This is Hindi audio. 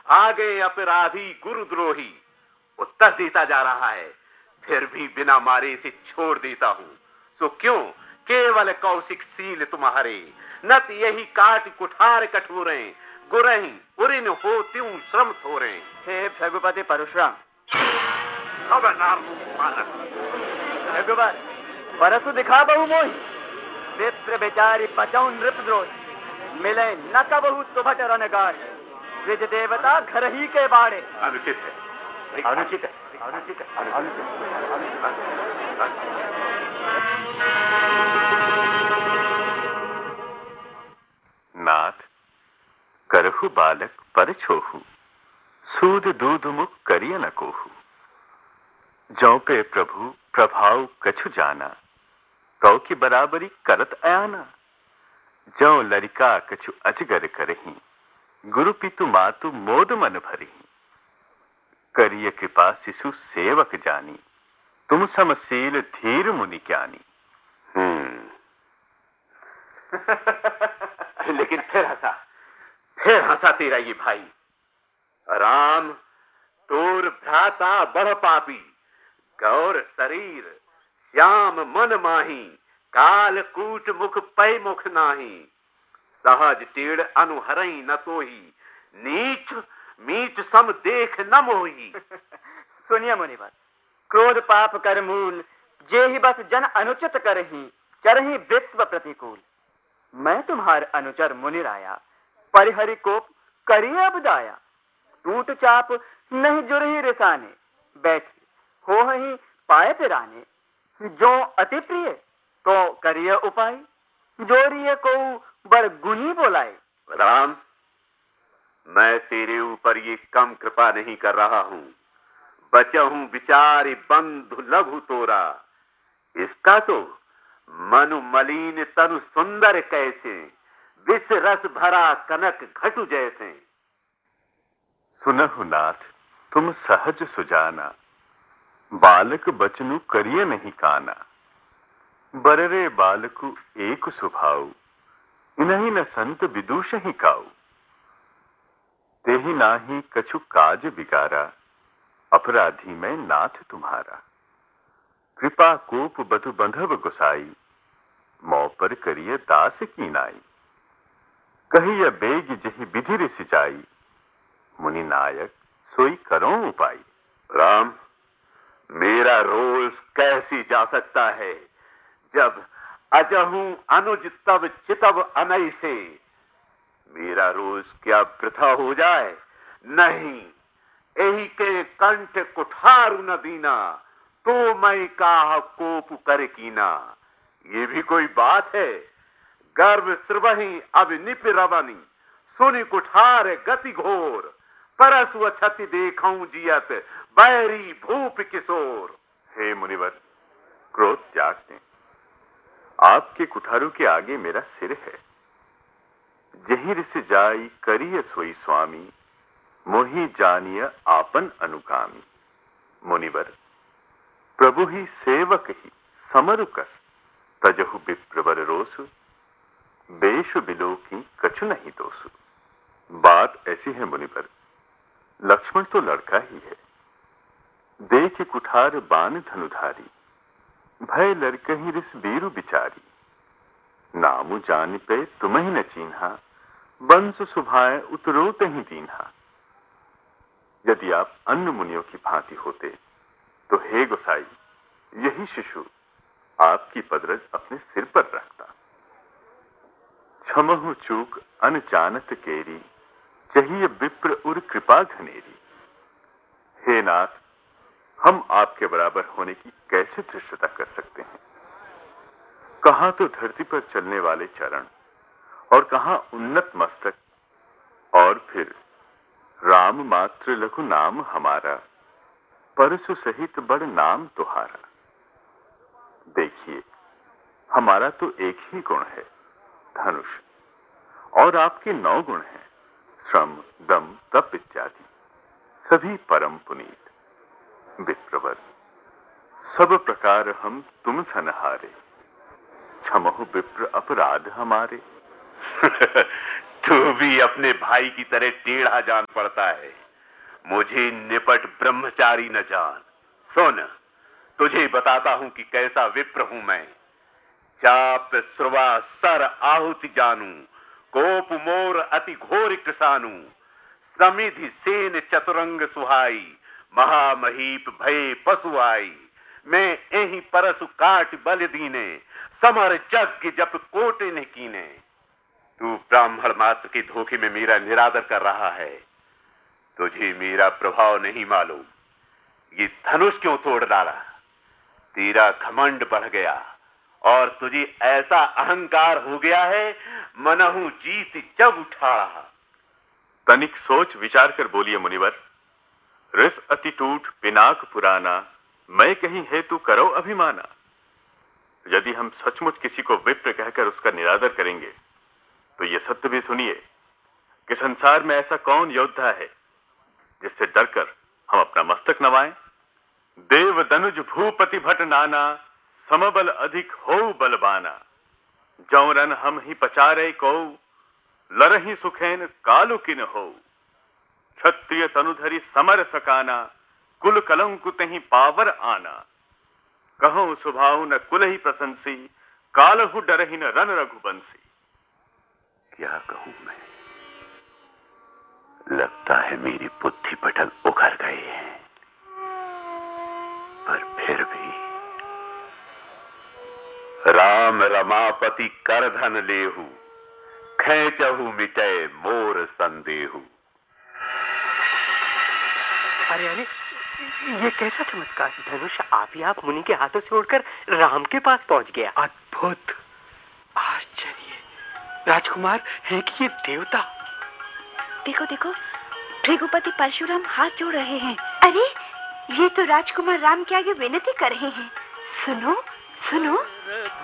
आगे अपराधी गुरुद्रोही। उत्तर देता जा रहा है, फिर भी बिना मारे इसे छोड़ देता हूं। सो क्यों केवल कौशिक सील तुम्हारे, नत यही काट कुठार कठोरे, गुरही उरिन हो त्यों श्रम थोरे। हे भृगुपति परशुराम। भृगुवर परसु दिखा बहु मोहि, विप्र बेचारी पचौ नृपद्रोही, मिले न कबहु सुभट रनगार, द्विज देवता घर ही के बाड़े। अनुचित है, अनुचित है, अनुचित है, अनुचित है। नाथ करहु बालक पर छोहु, सूद दूध मुख करिय न कोहु। जौ पे प्रभु प्रभाव कछु जाना, कौ की बराबरी करत अयाना। जौ लरिका कछु अजगर करही, गुरु पितु मातु मोद मन भरही। करिय कृपा शिशु सेवक जानी, तुम समशील धीर मुनि ज्ञानी। लेकिन फिर हंसा तेरा ये भाई। राम तोर भ्राता बड़ पापी, गौर शरीर श्याम मन माही, काल कूट मुख पै मुख नाही। सहज टेढ़ अनुहरई न तोही, नीच मीच सम देख न मोही। सुनिए मुनिवर, क्रोध पाप कर मूल, जे ही बस जन अनुचित करही, चरही वित्व प्रतिकूल। मैं तुम्हार अनुचर मुनि राया, परिहरि कोप करिए अब दाया। टूट चाप नहीं जुरही रिसाने, बैठी हो ही पाए पिराने। जो अति प्रिय तो करिए उपाय, जोरिए को बड़ गुनी बोलाए। राम मैं तेरे ऊपर ये कम कृपा नहीं कर रहा हूं, बचहूं बिचारी बंधु लघु तोरा। इसका तो मनु मलिन तनु सुंदर कैसे, विष रस भरा कनक घटु जैसे। सुनहु नाथ तुम सहज सुजाना, बालक बचनु करिय नहीं काना। बररे बालकु एक सुभाऊ, इनहि न संत विदुष ही काऊ। तेहि नाही कछु काज बिगारा, अपराधी में नाथ तुम्हारा। कृपा कोप बधु बंधव गुसाई, मौ पर करिय दास की नाई। कहिय बेग जहि विधि रि सिचाई, मुनि नायक सोई करो उपाय। राम मेरा रोष कैसी जा सकता है, जब अजहूं अनुज तब चितव अनय से। मेरा रोष क्या वृथा हो जाए? नहीं, यही के कंठ कुठारु न दीना, तो मैं काह कोप कर कीना। ये भी कोई बात है? गर्भ श्रवही अब निप रवनी, सुनि कुठार गति घोर। परसु छति देखऊं जियत, बैरी भूप किशोर। हे मुनिवर क्रोध त्याग दें, आपके कुठारों के आगे मेरा सिर है। जही रिस जाई करिय सोई स्वामी, मोहि जानिय आपन अनुगामी। मुनिवर प्रभु ही सेवक ही समरुकस, तजहु विप्रवर रोसु। बेशु बिलोकी कछु नहीं दोसु। बात ऐसी है मुनिवर, लक्ष्मण तो लड़का ही है, देख कुठार बान धनुधारी। भय लड़कही रिस बीरु बिचारी, नामु जान पे तुम्हि न चीन्हा। बंस सुभाए उतरो तहि दीन्हा। यदि आप अन्य मुनियों की भांति होते तो हे गोसाई, यही शिशु आपकी पदरज अपने सिर पर रखता। क्षमहु चूक अनजानत केरी, चाहिए विप्र उर कृपा घनेरी। हे नाथ हम आपके बराबर होने की कैसे धृष्टता कर सकते हैं? कहां तो धरती पर चलने वाले चरण, और कहां उन्नत मस्तक, और फिर राम मात्र लघु नाम हमारा। परसु सहित बड़ नाम तुहारा। देखिए हमारा तो एक ही गुण है, धनुष, और आपके 9 गुण हैं, श्रम दम तप इत्यादि, सभी परम पुनीत। विप्रवर सब प्रकार हम तुम सनहारे, क्षमहु विप्र अपराध हमारे। तू भी अपने भाई की तरह टेढ़ा जान पड़ता है। मुझे निपट ब्रह्मचारी न जान। सुन, तुझे बताता हूं कि कैसा विप्र हूं मैं। चाप श्रुवा सर आहुति जानू, कोप मोर अति घोर किसानू। समिधि सेन चतुरंग सुहाई, महामहीप भय पशु आई। मैं एहि परसु काट बल दीने, समर जग की जप कोटे ने कीने। तू ब्राह्मण मात्र के धोखे में मेरा निरादर कर रहा है। तुझे मेरा प्रभाव नहीं मालूम। ये धनुष क्यों तोड़ डाला? तेरा घमंड बढ़ गया और तुझे ऐसा अहंकार हो गया है, मनहु जीत जब उठा। तनिक सोच विचार कर बोलिए मुनिवर। रस अति टूट पिनाक पुराना, मैं कहीं हेतु करो अभिमाना। यदि हम सचमुच किसी को विप्र कहकर उसका निरादर करेंगे तो ये सत्य भी सुनिए कि संसार में ऐसा कौन योद्धा है जिससे डरकर हम अपना मस्तक नवाएं। देव दनुज भूपति भट नाना, समबल अधिक हो बलबाना। जौरन हम ही पचारे को, लरही सुखेन कालु किन हो। क्षत्रिय तनुधरी समर सकाना, कुल कलंकु तहि पावर आना। कहो सुभाव न कुल ही प्रशंसी, कालहु डरहि न रन रघुबंसी। क्या कहूं मैं? लगता है मेरी बुद्धि पटल उखड़ गए हैं, पर फिर भी राम रमापति कर धन लेहु, खेचहु मिटे मोर संदेहु। अरे अरे, ये कैसा चमत्कार! धनुष आप ही आप मुनि के हाथों से उड़कर राम के पास पहुंच गया। अद्भुत, आश्चर्य! राजकुमार हैं कि ये देवता? देखो देखो, भृगुपति परशुराम हाथ जोड़ रहे हैं। अरे, ये तो राजकुमार राम के आगे विनती कर रहे हैं। सुनो सुनो।